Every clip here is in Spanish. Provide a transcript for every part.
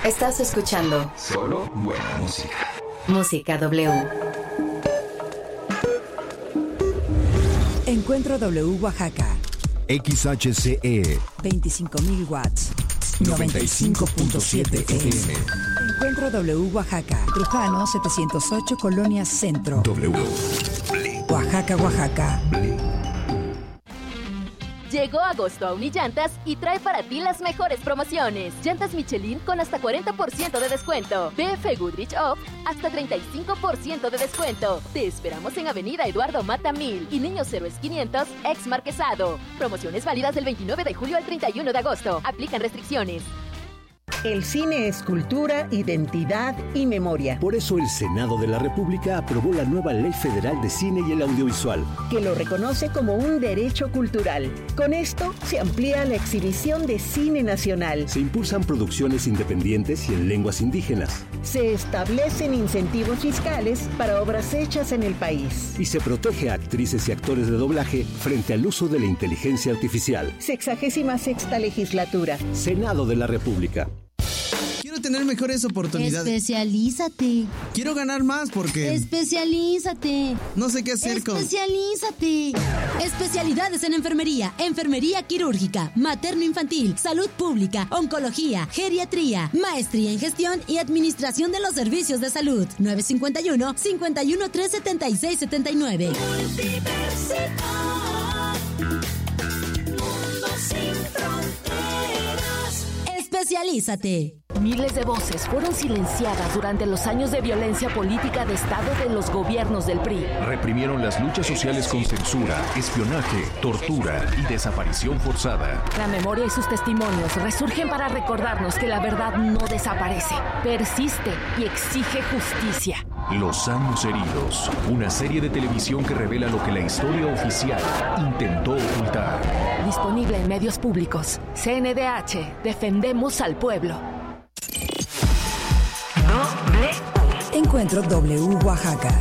Estás escuchando Solo buena música. Música W. Encuentro W Oaxaca. XHCE 25.000 watts. 95.7 FM. Encuentro W Oaxaca. Trujano 708 Colonia Centro. W. Oaxaca, Oaxaca. Llegó agosto a Unillantas y trae para ti las mejores promociones. Llantas Michelin con hasta 40% de descuento. BF Goodrich Off hasta 35% de descuento. Te esperamos en Avenida Eduardo Mata 1000 y Niños Héroes 500 ex Marquesado. Promociones válidas del 29 de julio al 31 de agosto. Aplican restricciones. El cine es cultura, identidad y memoria. Por eso el Senado de la República aprobó la nueva Ley Federal de Cine y el Audiovisual, que lo reconoce como un derecho cultural. Con esto se amplía la exhibición de cine nacional. Se impulsan producciones independientes y en lenguas indígenas. Se establecen incentivos fiscales para obras hechas en el país. Y se protege a actrices y actores de doblaje frente al uso de la inteligencia artificial. 66ª legislatura. Senado de la República. Quiero tener mejores oportunidades. Especialízate. Quiero ganar más porque... Especialízate. No sé qué hacer con... Especialízate. Especialidades en enfermería, enfermería quirúrgica, materno-infantil, salud pública, oncología, geriatría, maestría en gestión y administración de los servicios de salud. 951-5137679. Especialízate. Miles de voces fueron silenciadas durante los años de violencia política de Estado de los gobiernos del PRI. Reprimieron las luchas sociales con censura, espionaje, tortura y desaparición forzada. La memoria y sus testimonios resurgen para recordarnos que la verdad no desaparece, persiste y exige justicia. Los años heridos, una serie de televisión que revela lo que la historia oficial intentó ocultar. Disponible en medios públicos. CNDH, defendemos al pueblo. Encuentro W Oaxaca.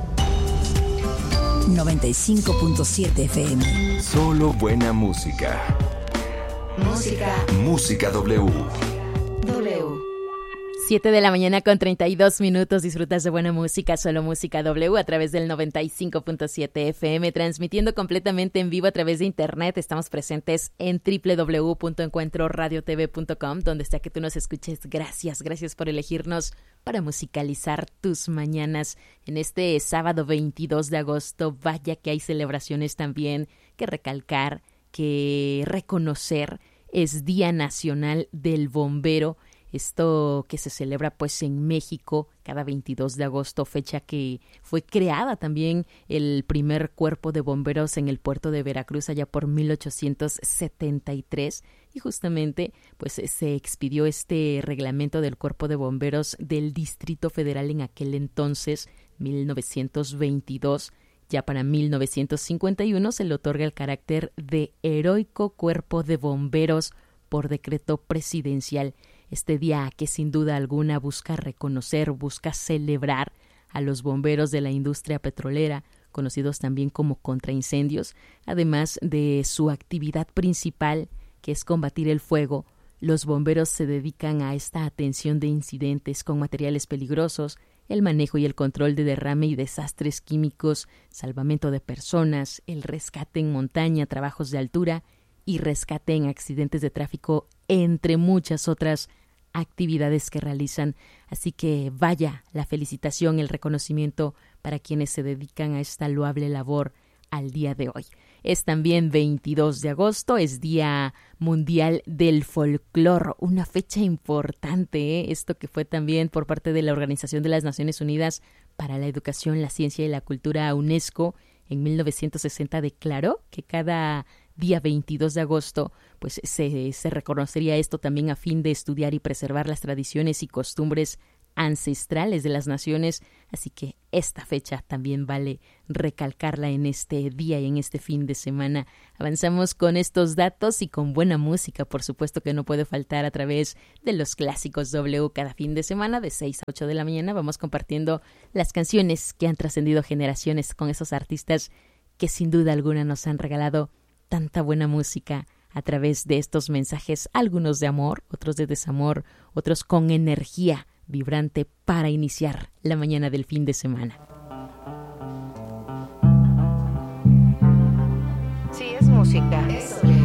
95.7 FM. Solo buena música. Música W. 7 de la mañana con 32 minutos. Disfrutas de buena música, solo música W a través del 95.7 FM, transmitiendo completamente en vivo a través de internet. Estamos presentes en www.encuentroradiotv.com, donde está que tú nos escuches. Gracias por elegirnos para musicalizar tus mañanas en este sábado 22 de agosto. Vaya que hay celebraciones también que recalcar, que reconocer. Es Día Nacional del Bombero. Esto que se celebra pues en México cada 22 de agosto, fecha que fue creada también el primer cuerpo de bomberos en el puerto de Veracruz allá por 1873, y justamente pues se expidió este reglamento del cuerpo de bomberos del Distrito Federal en aquel entonces, 1922. Ya para 1951 se le otorga el carácter de heroico cuerpo de bomberos por decreto presidencial. Este día que sin duda alguna busca reconocer, busca celebrar a los bomberos de la industria petrolera, conocidos también como contraincendios, además de su actividad principal, que es combatir el fuego. Los bomberos se dedican a esta atención de incidentes con materiales peligrosos, el manejo y el control de derrame y desastres químicos, salvamento de personas, el rescate en montaña, trabajos de altura y rescate en accidentes de tráfico, entre muchas otras actividades que realizan. Así que vaya la felicitación, el reconocimiento para quienes se dedican a esta loable labor al día de hoy. Es también 22 de agosto, es Día Mundial del Folclor, una fecha importante, esto que fue también por parte de la Organización de las Naciones Unidas para la Educación, la Ciencia y la Cultura, UNESCO, en 1960 declaró que cada día 22 de agosto pues se reconocería esto también a fin de estudiar y preservar las tradiciones y costumbres ancestrales de las naciones, así que esta fecha también vale recalcarla en este día y en este fin de semana. Avanzamos con estos datos y con buena música, por supuesto que no puede faltar a través de los clásicos W cada fin de semana de 6 a 8 de la mañana. Vamos compartiendo las canciones que han trascendido generaciones con esos artistas que sin duda alguna nos han regalado tanta buena música a través de estos mensajes, algunos de amor, otros de desamor, otros con energía vibrante para iniciar la mañana del fin de semana. Si es música, es W.